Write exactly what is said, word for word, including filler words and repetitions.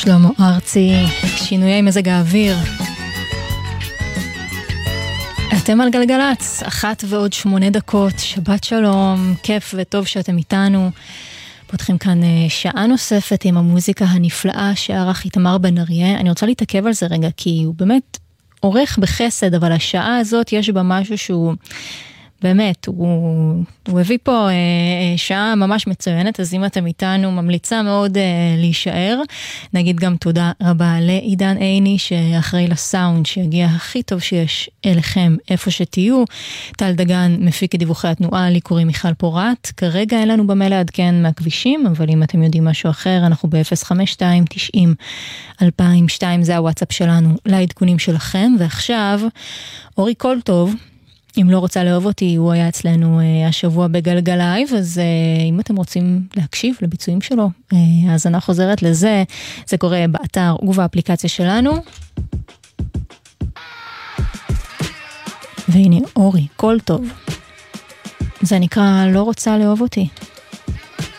שלמה ארצי, שינויי מזג האוויר. אתם על גלגלץ, אחת ועוד שמונה דקות, שבת שלום, כיף וטוב שאתם איתנו. פותחים כאן שעה נוספת עם המוזיקה הנפלאה שערך איתמר בן אריה. אני רוצה להתעכב על זה רגע, כי הוא באמת עורך בחסד, אבל השעה הזאת יש בה משהו שהוא... באמת, הוא, הוא הביא פה אה, שעה ממש מצוינת, אז אם אתם איתנו, ממליצה מאוד אה, להישאר. נגיד גם תודה רבה לעידן עיני, שאחראי לסאונד, שיגיע הכי טוב שיש אליכם, איפה שתהיו. טל דגן מפיק את דיווחי התנועה, לי קוראים מיכל פורט. כרגע אין לנו במה לעדכן מהכבישים, אבל אם אתם יודעים משהו אחר, אנחנו ב-אפס חמש שתיים תשעים אלפיים ושתיים, זה הוואטסאפ שלנו לעדכונים שלכם. ועכשיו, אורי כל טוב, אם לא רוצה לאהוב אותי, הוא היה אצלנו אה, השבוע בגלגל לייב, אז אה, אם אתם רוצים להקשיב לביצועים שלו, אה, אז אני חוזרת לזה, זה קורה באתר ובאפליקציה שלנו. והנה אורי, כל טוב. זה נקרא לא רוצה לאהוב אותי.